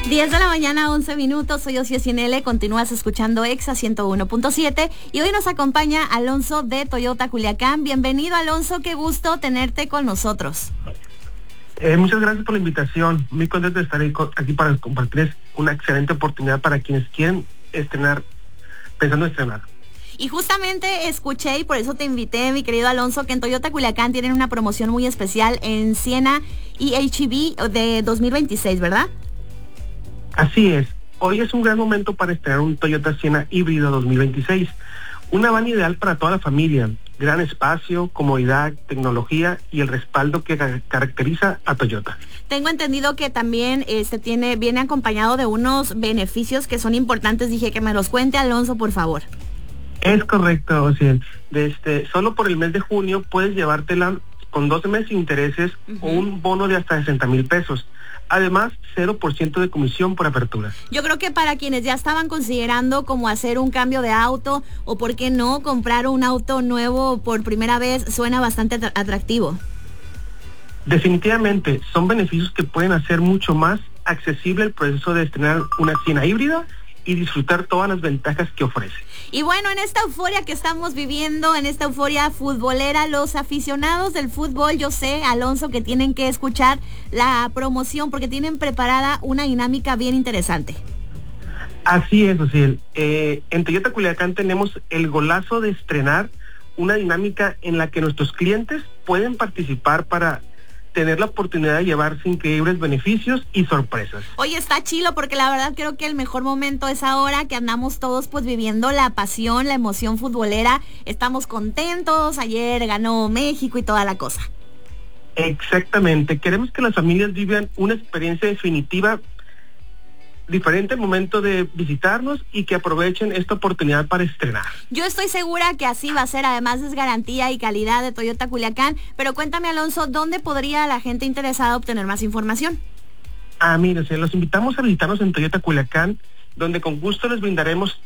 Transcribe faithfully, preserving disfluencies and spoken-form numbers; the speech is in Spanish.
diez de la mañana, once minutos, soy Ocio Cienele, continúas escuchando Exa ciento uno punto siete y hoy nos acompaña Alonso de Toyota Culiacán. Bienvenido, Alonso, qué gusto tenerte con nosotros. Eh, muchas gracias por la invitación, muy contento de estar aquí para compartirles una excelente oportunidad para quienes quieren estrenar, pensando en estrenar. Y justamente escuché, y por eso te invité, mi querido Alonso, que en Toyota Culiacán tienen una promoción muy especial en Siena y H E V de dos mil veintiséis, ¿verdad? Así es, hoy es un gran momento para estrenar un Toyota Siena híbrido dos mil veintiséis, una van ideal para toda la familia, gran espacio, comodidad, tecnología y el respaldo que ca- caracteriza a Toyota. Tengo entendido que también este tiene viene acompañado de unos beneficios que son importantes, dije que me los cuente Alonso, por favor. Es correcto, o sea, desde, solo por el mes de junio puedes llevártela con doce meses sin intereses uh-huh. o un bono de hasta sesenta mil pesos. Además, cero por ciento de comisión por apertura. Yo creo que para quienes ya estaban considerando como hacer un cambio de auto o por qué no comprar un auto nuevo por primera vez, suena bastante atractivo. Definitivamente, son beneficios que pueden hacer mucho más accesible el proceso de estrenar una Siena híbrida y disfrutar todas las ventajas que ofrece. Y bueno, en esta euforia que estamos viviendo, en esta euforia futbolera, los aficionados del fútbol, yo sé, Alonso, que tienen que escuchar la promoción porque tienen preparada una dinámica bien interesante. Así es, Ociel. Eh, en Toyota Culiacán tenemos el golazo de estrenar una dinámica en la que nuestros clientes pueden participar para tener la oportunidad de llevarse increíbles beneficios y sorpresas. Oye, está chilo porque la verdad creo que el mejor momento es ahora que andamos todos pues viviendo la pasión, la emoción futbolera. Estamos contentos, ayer ganó México y toda la cosa. Exactamente, queremos que las familias vivan una experiencia definitiva, diferente al momento de visitarnos y que aprovechen esta oportunidad para estrenar. Yo estoy segura que así va a ser, además es garantía y calidad de Toyota Culiacán, pero cuéntame, Alonso, ¿dónde podría la gente interesada obtener más información? Ah, mire, los invitamos a visitarnos en Toyota Culiacán, donde con gusto les brindaremos